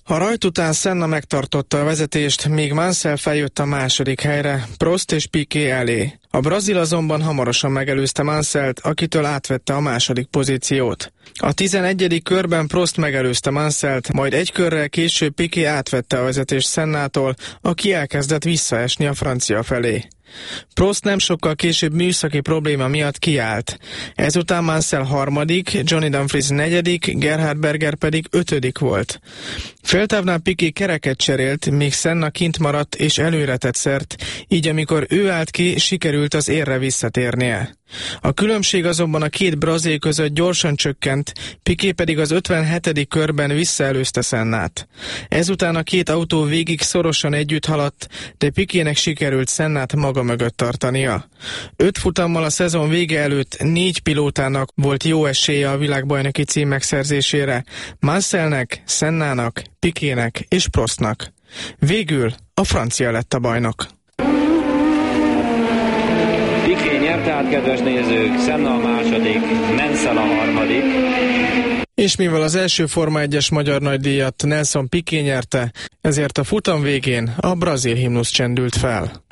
A rajt után Senna megtartotta a vezetést, míg Mansell feljött a második helyre, Prost és Piquet elé. A brazil azonban hamarosan megelőzte Mansellt, akitől átvette a második pozíciót. A 11. körben Prost megelőzte Mansellt, majd egy körrel később Piquet átvette a vezetést Sennától, aki elkezdett visszaesni a francia felé. Prost nem sokkal később műszaki probléma miatt kiállt. Ezután Mansell harmadik, Johnny Dumfries negyedik, Gerhard Berger pedig ötödik volt. Féltávnál Piquet kereket cserélt, míg Senna kint maradt és előre tett szert, így amikor ő állt ki, sikerült az érre visszatérnie. A különbség azonban a két brazil között gyorsan csökkent, Piquet pedig az 57. körben visszaelőzte Sennát. Ezután a két autó végig szorosan együtt haladt, de Piquetnek sikerült Sennát maga mögött tartania. 5 futammal a szezon vége előtt 4 pilótának volt jó esélye a világbajnoki cím megszerzésére: Mansellnek, Sennának, Piquetnek és Prostnak. Végül a francia lett a bajnok. Piquet nyerte át, kedves nézők, Senna a második, Mansell a harmadik. És mivel az első Forma 1-es magyar nagydíjat Nelson Piquet nyerte, ezért a futam végén a brazil himnusz csendült fel.